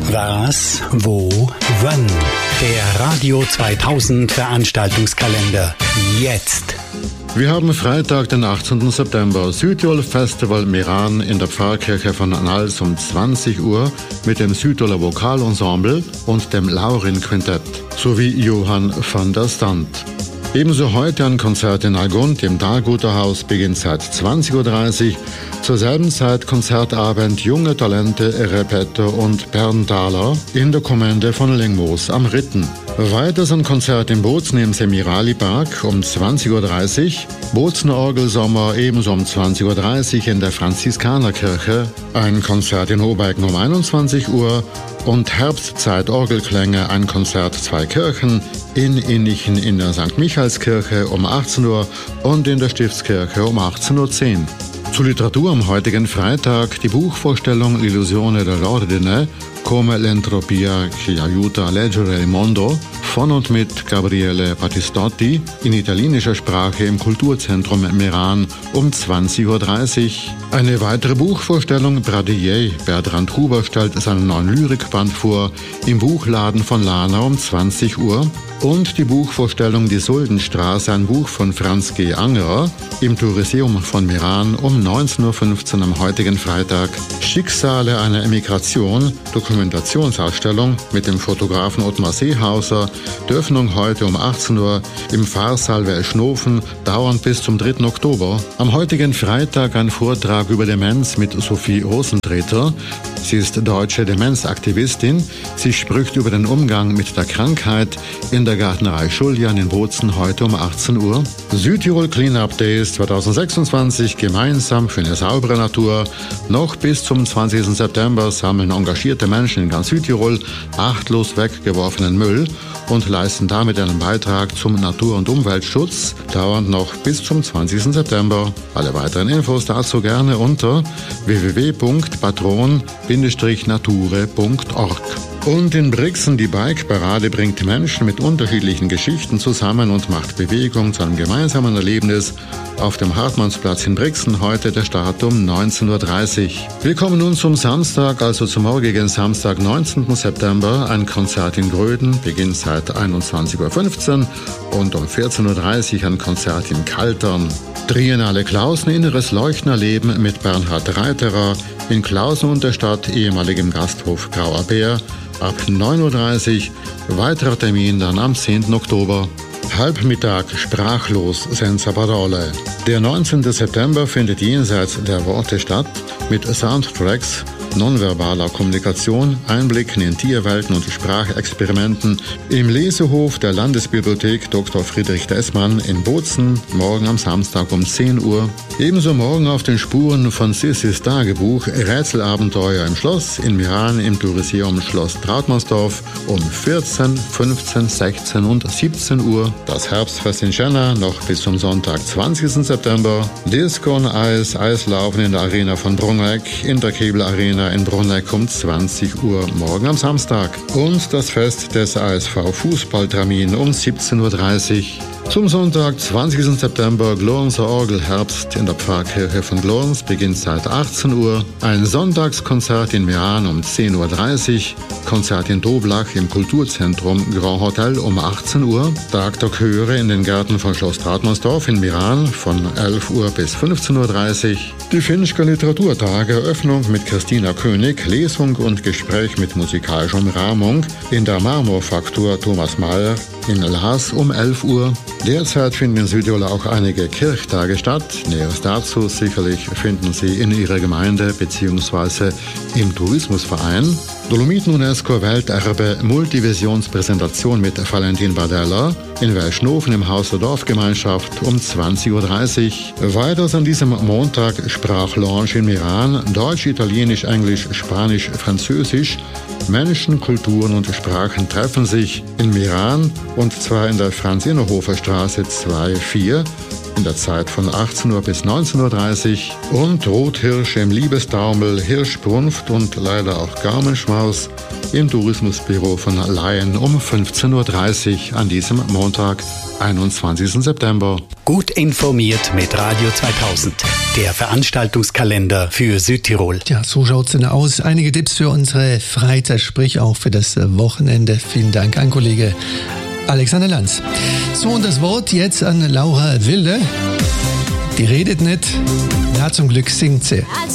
Was, wo, wann? Der Radio 2000 Veranstaltungskalender. Jetzt. Wir haben Freitag, den 18. September, Südtirol Festival Meran in der Pfarrkirche von Nals um 20 Uhr mit dem Südtiroler Vokalensemble und dem Laurin-Quintett sowie Johann van der Stand. Ebenso heute ein Konzert in Algund im Dahlguterhaus, beginnt seit 20.30 Uhr. Zur selben Zeit Konzertabend Junge Talente, Repeto und Bernthaler in der Kommende von Lengmoos am Ritten. Weiters ein Konzert in Bozen im Semirali-Park um 20.30 Uhr. Bozener Orgelsommer ebenso um 20.30 Uhr in der Franziskanerkirche. Ein Konzert in Obeiken um 21 Uhr. Und Herbstzeit Orgelklänge, ein Konzert zwei Kirchen, in Innichen in der St. Michaelskirche um 18 Uhr und in der Stiftskirche um 18.10 Uhr. Zur Literatur am heutigen Freitag die Buchvorstellung L'illusione dell'ordine, come l'entropia che aiuta a leggere il mondo von und mit Gabriele Battistotti in italienischer Sprache im Kulturzentrum Meran um 20.30 Uhr. Eine weitere Buchvorstellung Bradier, Bertrand Huber stellt seinen neuen Lyrikband vor, im Buchladen von Lana um 20 Uhr. Und die Buchvorstellung Die Suldenstraße, ein Buch von Franz G. Angerer, im Touriseum von Meran um 19.15 Uhr am heutigen Freitag. Schicksale einer Emigration, Dokumentationsausstellung mit dem Fotografen Ottmar Seehauser, die Öffnung heute um 18 Uhr im Pfarrsaal Welschnofen, dauernd bis zum 3. Oktober. Am heutigen Freitag ein Vortrag über Demenz mit Sophie Rosentreter. Sie ist deutsche Demenzaktivistin. Sie spricht über den Umgang mit der Krankheit in der Gärtnerei Schuljan in Bozen heute um 18 Uhr. Südtirol Cleanup Days 2026 gemeinsam für eine saubere Natur. Noch bis zum 20. September sammeln engagierte Menschen in ganz Südtirol achtlos weggeworfenen Müll und leisten damit einen Beitrag zum Natur- und Umweltschutz, dauernd noch bis zum 20. September. Alle weiteren Infos dazu gerne unter www.patron-nature.org. Und in Brixen die Bike-Parade bringt Menschen mit unterschiedlichen Geschichten zusammen und macht Bewegung zu einem gemeinsamen Erlebnis auf dem Hartmannsplatz in Brixen. Heute der Start um 19.30 Uhr. Wir kommen nun zum Samstag, also zum morgigen Samstag, 19. September. Ein Konzert in Gröden, beginnt seit 21.15 Uhr und um 14.30 Uhr ein Konzert in Kaltern. Triennale Klausen, inneres Leuchtnerleben mit Bernhard Reiterer in Klausen und der Stadt, ehemaligem Gasthof Grauer Bär, ab 9.30 Uhr. Weiterer Termin dann am 10. Oktober. Halbmittag sprachlos senza parole. Der 19. September findet jenseits der Worte statt mit Soundtracks nonverbaler Kommunikation, Einblicken in Tierwelten und Sprachexperimenten im Lesehof der Landesbibliothek Dr. Friedrich Dessmann in Bozen, morgen am Samstag um 10 Uhr. Ebenso morgen auf den Spuren von Sissis Tagebuch Rätselabenteuer im Schloss in Meran im Touriseum Schloss Trautmannsdorf um 14, 15, 16 und 17 Uhr. Das Herbstfest in Schenna noch bis zum Sonntag, 20. September. Disco und Eis, Eislaufen in der Arena von Brunegg, in der Kebel Arena in Brunegg um 20 Uhr morgen am Samstag. Und das Fest des ASV Fußballtramin um 17.30 Uhr. Zum Sonntag, 20. September, Glornser Orgelherbst in der Pfarrkirche von Glorns, beginnt seit 18 Uhr. Ein Sonntagskonzert in Meran um 10.30 Uhr. Konzert in Doblach im Kulturzentrum Grand Hotel um 18 Uhr. Tag der Chöre in den Gärten von Schloss Trautmannsdorf in Meran von 11 Uhr bis 15.30 Uhr. Die Finchker Literaturtage, Eröffnung mit Christina König, Lesung und Gespräch mit musikalischer Umrahmung in der Marmorfaktur Thomas Mayer in Lhas um 11 Uhr. Derzeit finden in Südtirol auch einige Kirchtage statt. Näheres dazu sicherlich finden Sie in Ihrer Gemeinde bzw. im Tourismusverein. Dolomiten UNESCO Welterbe Multivisionspräsentation mit Valentin Bardella in Welschnofen im Haus der Dorfgemeinschaft um 20.30 Uhr. Weiters an diesem Montag Sprachlounge in Meran, Deutsch, Italienisch, Englisch, Spanisch, Französisch. Menschen, Kulturen und Sprachen treffen sich in Meran und zwar in der Franz-Innerhofer Straße 2-4 in der Zeit von 18 Uhr bis 19.30 Uhr und Rothirsche im Liebestaumel, Hirschbrunft und leider auch Gaumenschmaus im Tourismusbüro von Laien um 15.30 Uhr an diesem Montag, 21. September. Gut informiert mit Radio 2000, der Veranstaltungskalender für Südtirol. Ja, so schaut's denn aus. Einige Tipps für unsere Freizeit, sprich auch für das Wochenende. Vielen Dank an Kollege Alexander Lanz. So, und das Wort jetzt an Laura Wilde. Die redet nicht, na zum Glück singt sie.